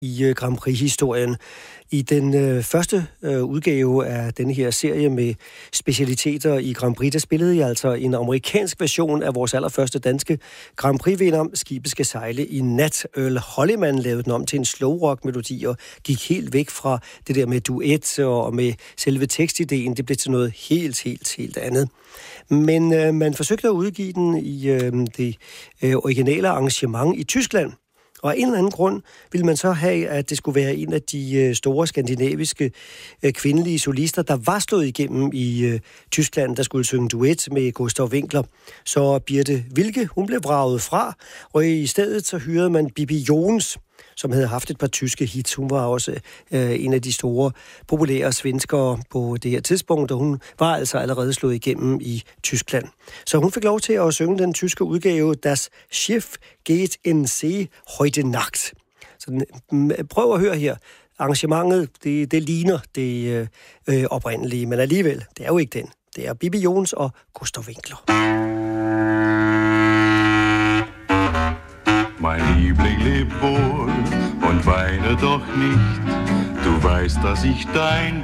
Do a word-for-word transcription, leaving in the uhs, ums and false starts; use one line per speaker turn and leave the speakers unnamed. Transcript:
i øh, Grand Prix-historien. I den øh, første øh, udgave af denne her serie med specialiteter i Grand Prix, der spillede jeg altså en amerikansk version af vores allerførste danske Grand Prix-vinder. Skibet skal sejle i nat. Earl Holliman lavede den om til en slow rock-melodi og gik helt væk fra det der med duet og med selve tekstideen. Det blev til noget helt, helt, helt andet. Men øh, man forsøgte at udgive den i øh, det øh, originale arrangement i Tyskland. Og af en eller anden grund ville man så have, at det skulle være en af de store skandinaviske kvindelige solister, der var slået igennem i Tyskland, der skulle synge duet med Gustav Winckler. Så Birte Wilke, hun blev vraget fra, og i stedet så hyrede man Bibi Jons, som havde haft et par tyske hits. Hun var også øh, en af de store populære svenskere på det her tidspunkt, og hun var altså allerede slået igennem i Tyskland. Så hun fik lov til at synge den tyske udgave, Das Schiff geht in See heute Nacht. Så prøv at høre her. Arrangementet, det, det ligner det øh, oprindelige, men alligevel, det er jo ikke den. Det er Bibi Jons og Gustav Winckler.
Mein Liebling, leb wohl und weine doch nicht. Du weißt, dass ich dein